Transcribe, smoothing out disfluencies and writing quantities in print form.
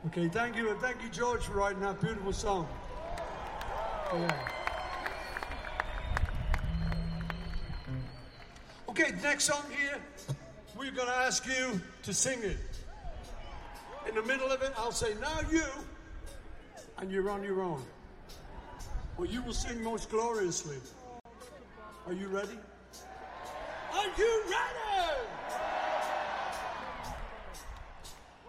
Okay, thank you, and thank you, George, for writing that beautiful song. Yeah. Okay, the next song here, we're going to ask you to sing it. In the middle of it, I'll say, now you, and you're on your own. Well, you will sing most gloriously. Are you ready? Are you ready?